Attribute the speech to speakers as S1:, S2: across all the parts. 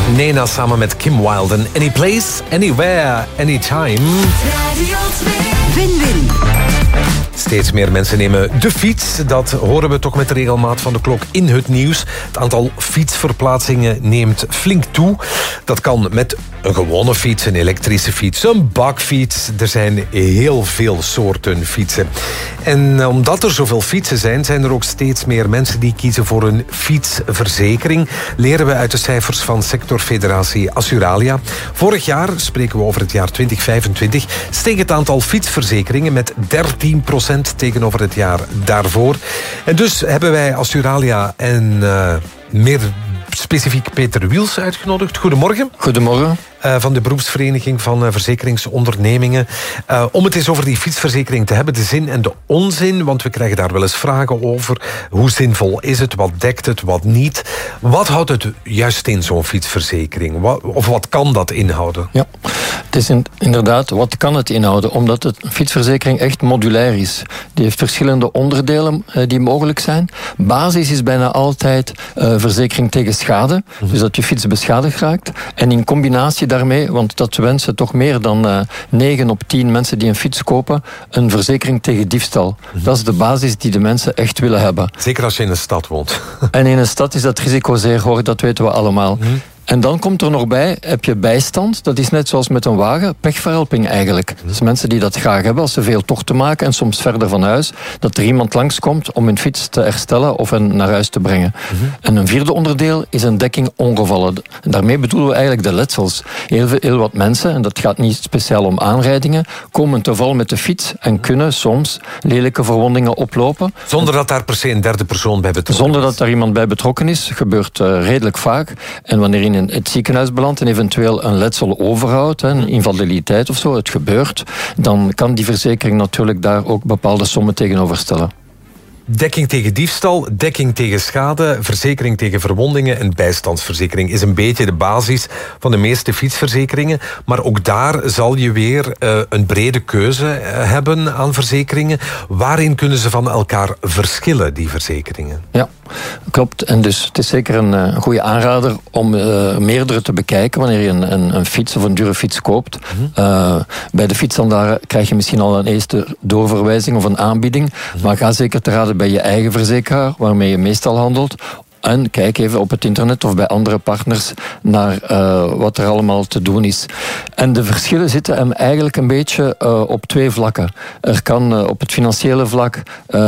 S1: Nena samen met Kim Wilde en Any Place, Anywhere, Anytime.
S2: Win-win.
S1: Steeds meer mensen nemen de fiets. Dat horen we toch met de regelmaat van de klok in het nieuws. Het aantal fietsverplaatsingen neemt flink toe. Dat kan met een gewone fiets, een elektrische fiets, een bakfiets. Er zijn heel veel soorten fietsen. En omdat er zoveel fietsen zijn er ook steeds meer mensen die kiezen voor een fietsverzekering. Leren we uit de cijfers van sectorfederatie Assuralia. Vorig jaar, spreken we over het jaar 2025, steeg het aantal fietsverzekeringen met 13% tegenover het jaar daarvoor. En dus hebben wij Assuralia en meer specifiek Peter Wiels uitgenodigd. Goedemorgen.
S3: Goedemorgen.
S1: Van de beroepsvereniging van verzekeringsondernemingen. Om het eens over die fietsverzekering te hebben, de zin en de onzin, want we krijgen daar wel eens vragen over. Hoe zinvol is het? Wat dekt het? Wat niet? Wat houdt het juist in, zo'n fietsverzekering? Of wat kan dat inhouden?
S3: Ja, het is inderdaad, wat kan het inhouden? Omdat een fietsverzekering echt modulair is. Die heeft verschillende onderdelen die mogelijk zijn. Basis is bijna altijd verzekering tegen schade. Dus dat je fiets beschadigd raakt. En in combinatie daarmee, want dat wensen toch meer dan 9 op 10 mensen die een fiets kopen, een verzekering tegen diefstal. Dat is de basis die de mensen echt willen hebben.
S1: Zeker als je in een stad woont.
S3: En in een stad is dat risico zeer hoog, dat weten we allemaal. En dan komt er nog bij, heb je bijstand. Dat is net zoals met een wagen, pechverhelping eigenlijk. Dus mensen die dat graag hebben, als ze veel tochten maken en soms verder van huis, dat er iemand langskomt om hun fiets te herstellen of hen naar huis te brengen. En een vierde onderdeel is een dekking ongevallen. En daarmee bedoelen we eigenlijk de letsels. Heel wat mensen, en dat gaat niet speciaal om aanrijdingen, komen te val met de fiets en kunnen soms lelijke verwondingen oplopen.
S1: Zonder dat daar per se een derde persoon bij betrokken is.
S3: Zonder dat daar iemand bij betrokken is, gebeurt redelijk vaak. En wanneer in het ziekenhuis belandt en eventueel een letsel overhoudt, een invaliditeit of zo, het gebeurt, dan kan die verzekering natuurlijk daar ook bepaalde sommen tegenover stellen.
S1: Dekking tegen diefstal, dekking tegen schade, verzekering tegen verwondingen en bijstandsverzekering is een beetje de basis van de meeste fietsverzekeringen. Maar ook daar zal je weer een brede keuze hebben aan verzekeringen. Waarin kunnen ze van elkaar verschillen, die verzekeringen?
S3: Ja, klopt. En dus het is zeker een goede aanrader om meerdere te bekijken wanneer je een fiets of een dure fiets koopt. Bij de fietshandelaar krijg je misschien al een eerste doorverwijzing of een aanbieding. Maar ga zeker te raden bij je eigen verzekeraar, waarmee je meestal handelt. En kijk even op het internet of bij andere partners naar wat er allemaal te doen is. En de verschillen zitten hem eigenlijk een beetje op 2 vlakken. Er kan op het financiële vlak,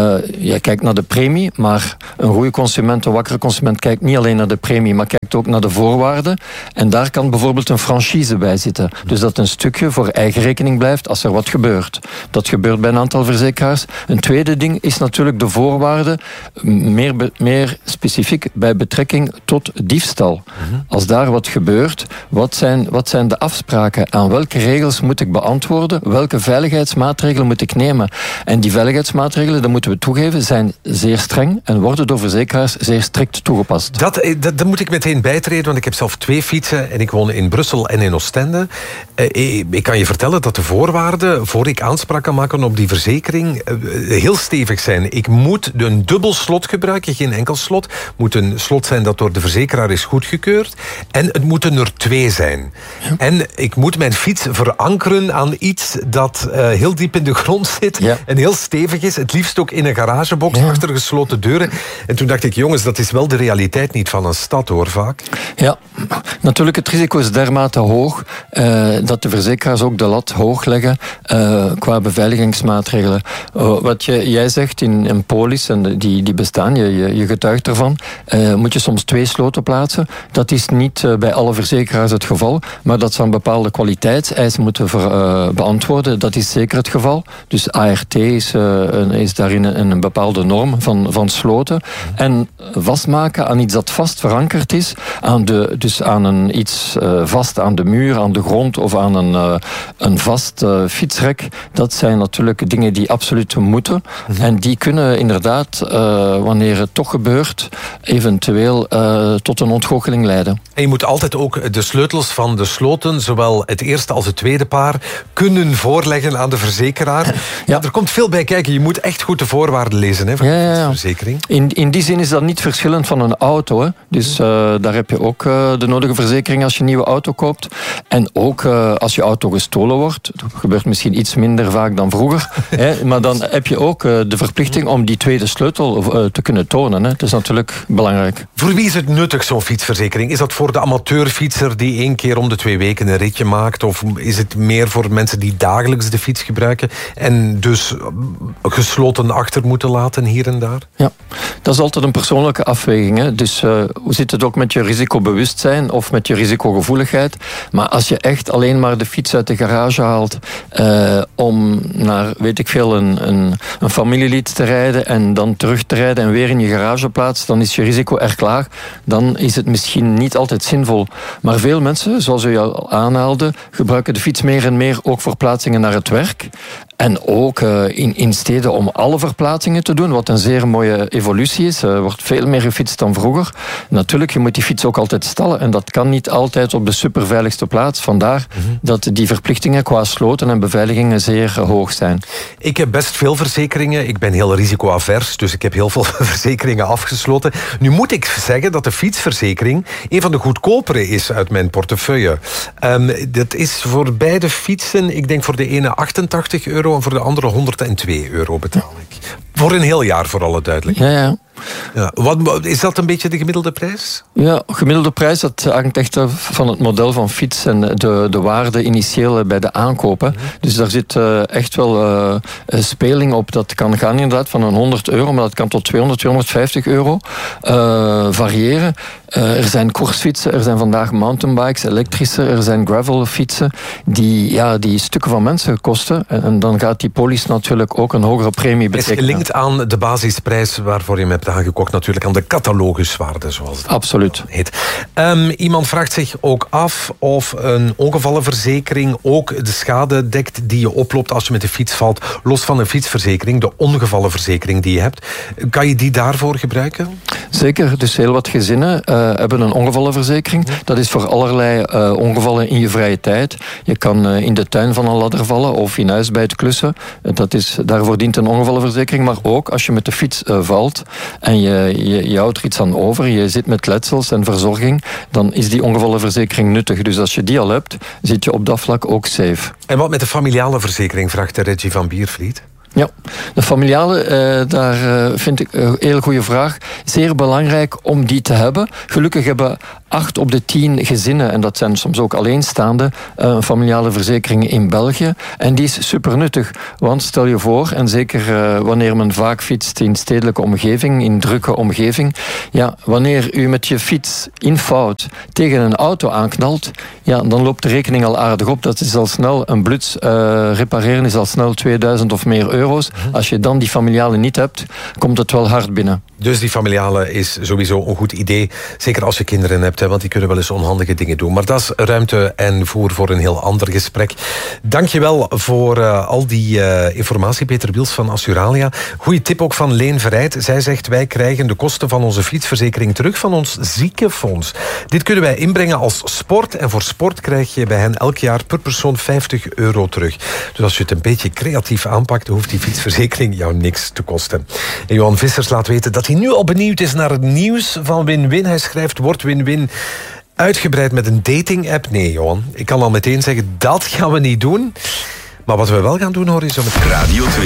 S3: je kijkt naar de premie, maar een goede consument, een wakkere consument kijkt niet alleen naar de premie, maar kijkt ook naar de voorwaarden. En daar kan bijvoorbeeld een franchise bij zitten. Dus dat een stukje voor eigen rekening blijft als er wat gebeurt. Dat gebeurt bij een aantal verzekeraars. Een tweede ding is natuurlijk de voorwaarden, meer specifiek bij betrekking tot diefstal. Als daar wat gebeurt, wat zijn de afspraken? Aan welke regels moet ik beantwoorden? Welke veiligheidsmaatregelen moet ik nemen? En die veiligheidsmaatregelen, dat moeten we toegeven, zijn zeer streng en worden door verzekeraars zeer strikt toegepast.
S1: Dat moet ik meteen bijtreden, want ik heb zelf 2 fietsen en ik woon in Brussel en in Oostende. Ik kan je vertellen dat de voorwaarden, voor ik aanspraak kan maken op die verzekering, heel stevig zijn. Ik moet een dubbel slot gebruiken, geen enkel slot. Moet een slot zijn dat door de verzekeraar is goedgekeurd. En het moeten er 2 zijn. Ja. En ik moet mijn fiets verankeren aan iets dat heel diep in de grond zit. Ja. En heel stevig is. Het liefst ook in een garagebox achter gesloten deuren. En toen dacht ik, jongens, dat is wel de realiteit niet van een stad, hoor, vaak.
S3: Ja, natuurlijk, het risico is dermate hoog dat de verzekeraars ook de lat hoog leggen qua beveiligingsmaatregelen. Wat jij zegt in een polis, en die bestaan, je getuigt ervan, moet je soms 2 sloten plaatsen. Dat is niet bij alle verzekeraars het geval, maar dat ze een bepaalde kwaliteitseisen moeten beantwoorden. Dat is zeker het geval. Dus ART is daarin een bepaalde norm van sloten. En vastmaken aan iets dat vast verankerd is, vast aan de muur, aan de grond of aan een vast fietsrek, dat zijn natuurlijk dingen die absoluut moeten. En die kunnen inderdaad, wanneer het toch gebeurt, eventueel tot een ontgoocheling leiden.
S1: En je je moet altijd ook de sleutels van de sloten, zowel het eerste als het tweede paar, kunnen voorleggen aan de verzekeraar. Ja. Er komt veel bij kijken. Je moet echt goed de voorwaarden lezen van de verzekering.
S3: In die zin is dat niet verschillend van een auto. Hè. Dus daar heb je ook de nodige verzekering als je een nieuwe auto koopt. En ook als je auto gestolen wordt. Dat gebeurt misschien iets minder vaak dan vroeger. Hè, maar dan heb je ook de verplichting om die tweede sleutel te kunnen tonen. Hè. Dat is natuurlijk belangrijk.
S1: Voor wie is het nuttig, zo'n fietsverzekering? Is dat voor de amateurfietser die 1 keer om de 2 weken een ritje maakt? Of is het meer voor mensen die dagelijks de fiets gebruiken en dus gesloten achter moeten laten hier en daar?
S3: Ja, dat is altijd een persoonlijke afweging. Hè. Dus hoe zit het ook met je risicobewustzijn of met je risicogevoeligheid? Maar als je echt alleen maar de fiets uit de garage haalt om naar, weet ik veel, een familielid te rijden en dan terug te rijden en weer in je garage plaatst, dan is je risico erg laag. Dan is het misschien niet altijd zinvol. Maar veel mensen, zoals u al aanhaalde, gebruiken de fiets meer en meer ook voor verplaatsingen naar het werk. En ook in steden om alle verplaatsingen te doen, wat een zeer mooie evolutie is. Er wordt veel meer gefietst dan vroeger. Natuurlijk, je moet die fiets ook altijd stallen en dat kan niet altijd op de superveiligste plaats. Vandaar dat die verplichtingen qua sloten en beveiligingen zeer hoog zijn.
S1: Ik heb best veel verzekeringen. Ik ben heel risicoavers, dus ik heb heel veel verzekeringen afgesloten. Nu moet ik zeggen dat de fietsverzekering een van de goedkopere is uit mijn portefeuille. Dat is voor beide fietsen, ik denk voor de ene €88 en voor de andere €102 betaal ik. Voor een heel jaar, voor alle duidelijkheid.
S3: Ja.
S1: Ja, is dat een beetje de gemiddelde prijs?
S3: Ja, gemiddelde prijs, dat hangt echt van het model van fiets en de waarde initieel bij de aankopen. Dus daar zit echt wel speling op. Dat kan gaan inderdaad van €100, maar dat kan tot €200, €250 variëren. Er zijn koersfietsen, er zijn vandaag mountainbikes, elektrische, er zijn gravelfietsen die stukken van mensen kosten. En dan gaat die polis natuurlijk ook een hogere premie betekenen.
S1: Is gelinkt aan de basisprijs waarvoor je hem hebt aangekocht, natuurlijk aan de cataloguswaarde, zoals dat
S3: absoluut
S1: heet. Iemand vraagt zich ook af of een ongevallenverzekering ook de schade dekt die je oploopt als je met de fiets valt, los van een fietsverzekering, de ongevallenverzekering die je hebt. Kan je die daarvoor gebruiken?
S3: Zeker, dus heel wat gezinnen hebben een ongevallenverzekering. Dat is voor allerlei ongevallen in je vrije tijd. Je kan in de tuin van een ladder vallen of in huis bij het klussen. Daarvoor dient een ongevallenverzekering. Maar ook als je met de fiets valt en je houdt er iets aan over, je zit met letsels en verzorging, dan is die ongevallenverzekering nuttig. Dus als je die al hebt, zit je op dat vlak ook safe.
S1: En wat met de familiale verzekering, vraagt de Reggie van Biervliet?
S3: Ja, de familiale, daar vind ik een heel goede vraag. Zeer belangrijk om die te hebben. Gelukkig hebben 8 op de 10 gezinnen, en dat zijn soms ook alleenstaande, familiale verzekeringen in België. En die is super nuttig. Want stel je voor, en zeker wanneer men vaak fietst in stedelijke omgeving, in drukke omgeving, ja, wanneer u met je fiets in fout tegen een auto aanknalt, ja, dan loopt de rekening al aardig op. Dat is al snel een bluts. Repareren is al snel 2000 of meer euro's. Als je dan die familiale niet hebt, komt het wel hard binnen.
S1: Dus die familiale is sowieso een goed idee. Zeker als je kinderen hebt, want die kunnen wel eens onhandige dingen doen. Maar dat is ruimte en voer voor een heel ander gesprek. Dankjewel voor al die informatie, Peter Wiels van Assuralia. Goeie tip ook van Leen Verrijd. Zij zegt, wij krijgen de kosten van onze fietsverzekering terug van ons ziekenfonds. Dit kunnen wij inbrengen als sport. En voor sport krijg je bij hen elk jaar per persoon €50 terug. Dus als je het een beetje creatief aanpakt, hoeft die fietsverzekering jou niks te kosten. En Johan Vissers laat weten dat hij nu al benieuwd is naar het nieuws van Win-Win. Hij schrijft, wordt Win-Win uitgebreid met een dating-app? Nee, Johan. Ik kan al meteen zeggen, dat gaan we niet doen. Maar wat we wel gaan doen, hoor, is om het Radio 2.